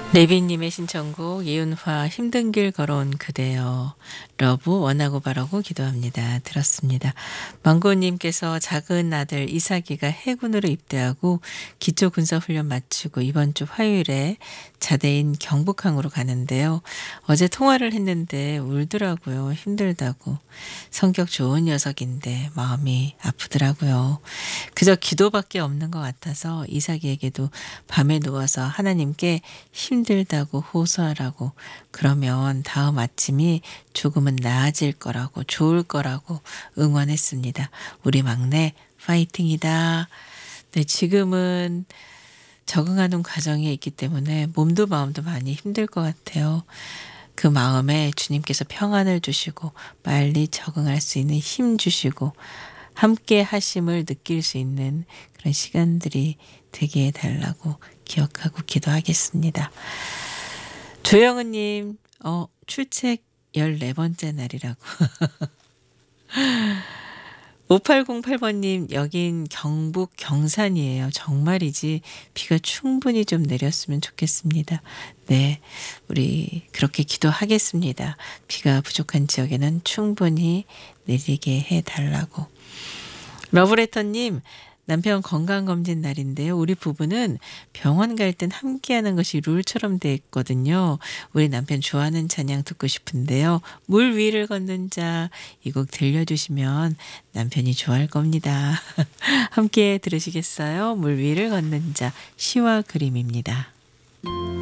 레비님의 신청곡 이윤화 힘든 길 걸어온 그대여 러브 원하고 바라고 기도합니다. 들었습니다. 망고님께서 작은 아들 이삭이가 해군으로 입대하고 기초군사훈련 마치고 이번 주 화요일에 자대인 경북항으로 가는데요. 어제 통화를 했는데 울더라고요. 힘들다고. 성격 좋은 녀석인데 마음이 아프더라고요. 그저 기도밖에 없는 것 같아서 이삭이에게도 밤에 누워서 하나님께 힘들다고 호소하라고, 그러면 다음 아침이 조금은 나아질 거라고, 좋을 거라고 응원했습니다. 우리 막내 파이팅이다. 네, 지금은 적응하는 과정에 있기 때문에 몸도 마음도 많이 힘들 것 같아요. 그 마음에 주님께서 평안을 주시고 빨리 적응할 수 있는 힘 주시고 함께 하심을 느낄 수 있는 그런 시간들이 되게 해달라고 기억하고 기도하겠습니다. 조영은님, 출첵 14번째 날이라고. 5808번님, 여긴 경북 경산이에요. 정말이지 비가 충분히 좀 내렸으면 좋겠습니다. 네, 우리 그렇게 기도하겠습니다. 비가 부족한 지역에는 충분히 내리게 해달라고. 러브레터님, 남편 건강검진 날인데요. 우리 부부는 병원 갈 땐 함께하는 것이 룰처럼 돼 있거든요. 우리 남편 좋아하는 찬양 듣고 싶은데요. 물 위를 걷는 자, 이 곡 들려주시면 남편이 좋아할 겁니다. 함께 들으시겠어요? 물 위를 걷는 자, 시와 그림입니다.